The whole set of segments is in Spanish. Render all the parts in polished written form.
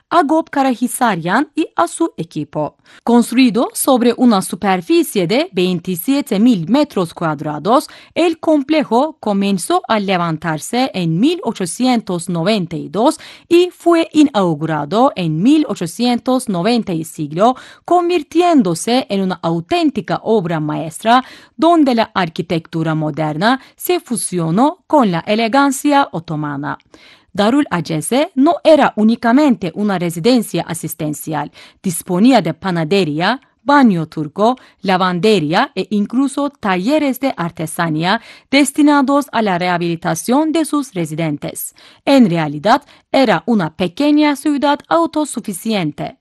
Agop Karahisaryan y a su equipo. Construido sobre una superficie de 27.000 metros cuadrados, el complejo comenzó a levantarse en 1892 y fue inaugurado en 1895, convirtiéndose en una auténtica obra maestra donde la arquitectura moderna se fusionó con la elegancia otomana. Darul Aceze no era únicamente una residencia asistencial, disponía de panadería, baño turco, lavandería e incluso talleres de artesanía destinados a la rehabilitación de sus residentes. En realidad, era una pequeña ciudad autosuficiente.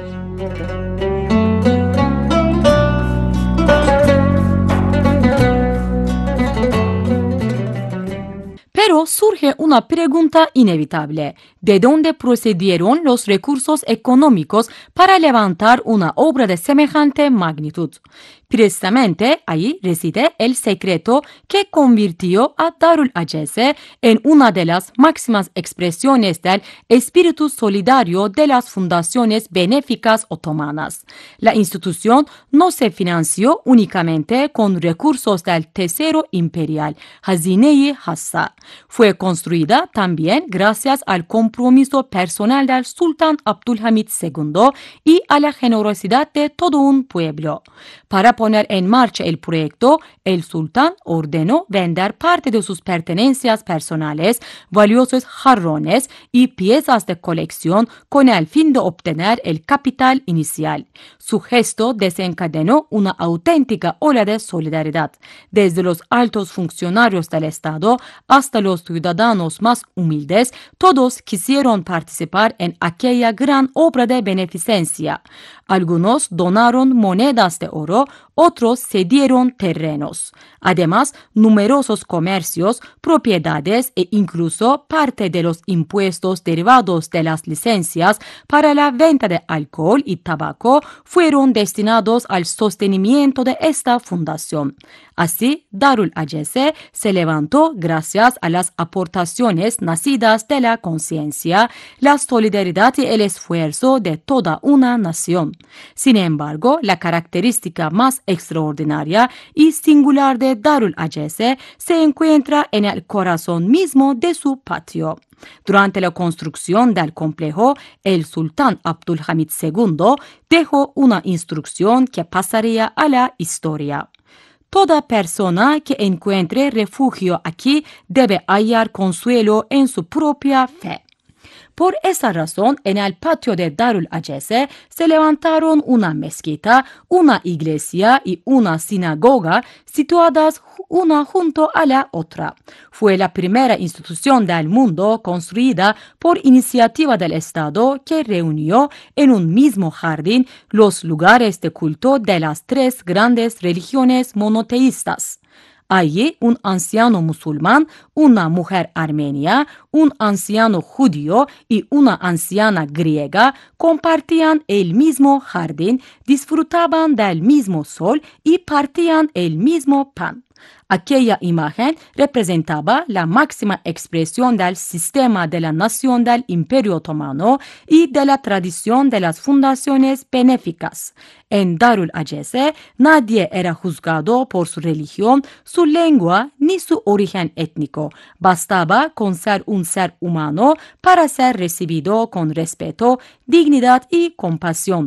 Pero surge una pregunta inevitable. ¿De dónde procedieron los recursos económicos para levantar una obra de semejante magnitud? Precisamente ahí reside el secreto que convirtió a Darul Aceze en una de las máximas expresiones del espíritu solidario de las fundaciones benéficas otomanas. La institución no se financió únicamente con recursos del Tesoro Imperial, Hazine-i Hassa. Fue construida también gracias al compromiso personal del sultán Abdülhamit II y a la generosidad de todo un pueblo. Para poner en marcha el proyecto, el sultán ordenó vender parte de sus pertenencias personales, valiosos jarrones y piezas de colección con el fin de obtener el capital inicial. Su gesto desencadenó una auténtica ola de solidaridad. Desde los altos funcionarios del Estado hasta los ciudadanos más humildes, todos quisieron participar en aquella gran obra de beneficencia. Algunos donaron monedas de oro, otros cedieron terrenos. Además, numerosos comercios, propiedades e incluso parte de los impuestos derivados de las licencias para la venta de alcohol y tabaco fueron destinados al sostenimiento de esta fundación. Así, Darul Aceze se levantó gracias a las aportaciones nacidas de la conciencia, la solidaridad y el esfuerzo de toda una nación. Sin embargo, la característica más extraordinaria y singular de Darul Aceze se encuentra en el corazón mismo de su patio. Durante la construcción del complejo, el sultán Abdülhamit II dejó una instrucción que pasaría a la historia. Toda persona que encuentre refugio aquí debe hallar consuelo en su propia fe. Por esa razón, en el patio de Darul Aceze se levantaron una mezquita, una iglesia y una sinagoga situadas una junto a la otra. Fue la primera institución del mundo construida por iniciativa del Estado que reunió en un mismo jardín los lugares de culto de las tres grandes religiones monoteístas. Allí un anciano musulmán, una mujer armenia, un anciano judío y una anciana griega compartían el mismo jardín, disfrutaban del mismo sol y partían el mismo pan. Aquella imagen representaba la máxima expresión del sistema de la nación del Imperio Otomano y de la tradición de las fundaciones benéficas. En Darul Aceze nadie era juzgado por su religión, su lengua ni su origen étnico. Bastaba con ser un ser humano para ser recibido con respeto, dignidad y compasión.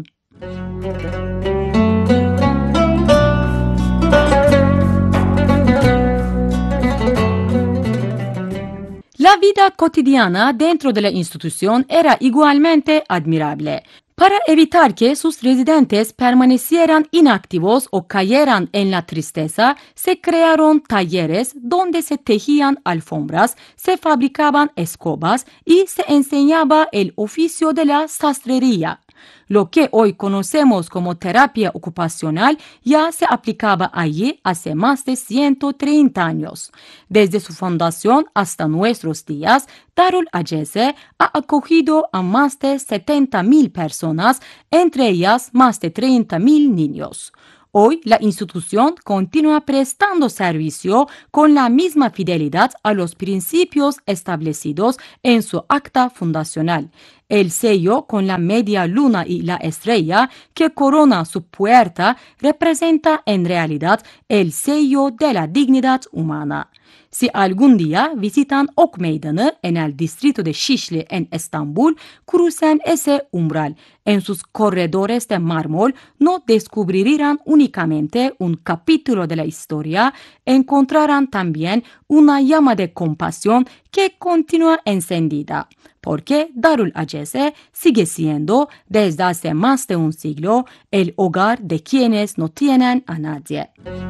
La vida cotidiana dentro de la institución era igualmente admirable. Para evitar que sus residentes permanecieran inactivos o cayeran en la tristeza, se crearon talleres donde se tejían alfombras, se fabricaban escobas y se enseñaba el oficio de la sastrería. Lo que hoy conocemos como terapia ocupacional ya se aplicaba allí hace más de 130 años. Desde su fundación hasta nuestros días, Darul Aceze ha acogido a más de 70.000 personas, entre ellas más de 30.000 niños. Hoy la institución continúa prestando servicio con la misma fidelidad a los principios establecidos en su acta fundacional. El sello con la media luna y la estrella que corona su puerta representa en realidad el sello de la dignidad humana. Si algún día visitan Ok Meydanı en el distrito de Şişli en Estambul, crucen ese umbral. En sus corredores de mármol no descubrirán únicamente un capítulo de la historia, encontrarán también una llama de compasión que continúa encendida, porque Darul Aceze sigue siendo, desde hace más de un siglo, el hogar de quienes no tienen a nadie.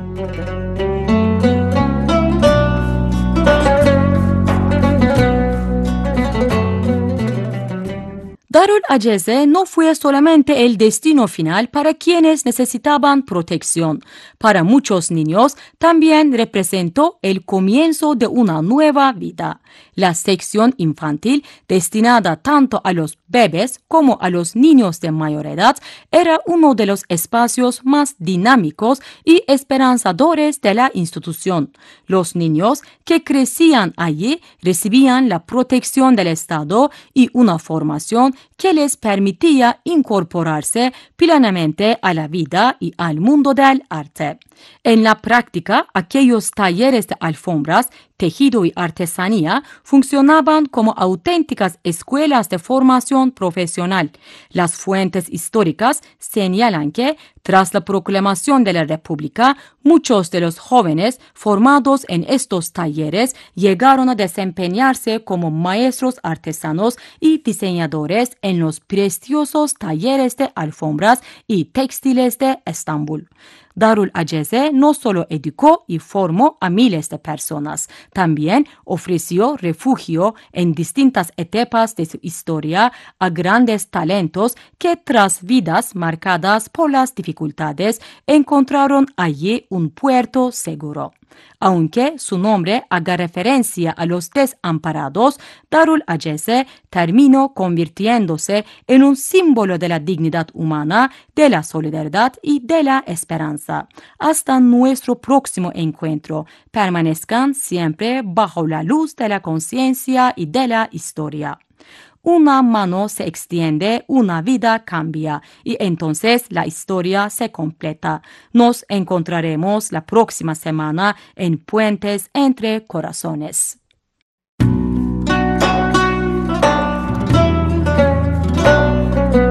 Darul Aceze no fue solamente el destino final para quienes necesitaban protección. Para muchos niños también representó el comienzo de una nueva vida. La sección infantil, destinada tanto a los bebés como a los niños de mayor edad, era uno de los espacios más dinámicos y esperanzadores de la institución. Los niños que crecían allí recibían la protección del Estado y una formación que les permitía incorporarse plenamente a la vida y al mundo del arte. En la práctica, aquellos talleres de alfombras, tejido y artesanía funcionaban como auténticas escuelas de formación profesional. Las fuentes históricas señalan que, tras la proclamación de la República, muchos de los jóvenes formados en estos talleres llegaron a desempeñarse como maestros artesanos y diseñadores en los prestigiosos talleres de alfombras y textiles de Estambul. Darul Aceze no solo educó y formó a miles de personas, también ofreció refugio en distintas etapas de su historia a grandes talentos que, tras vidas marcadas por las dificultades, encontraron allí un puerto seguro. Aunque su nombre haga referencia a los desamparados, Darul Aceze terminó convirtiéndose en un símbolo de la dignidad humana, de la solidaridad y de la esperanza. Hasta nuestro próximo encuentro, permanezcan siempre bajo la luz de la conciencia y de la historia. Una mano se extiende, una vida cambia y entonces la historia se completa. Nos encontraremos la próxima semana en Puentes entre Corazones.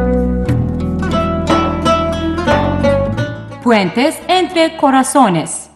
Puentes entre Corazones.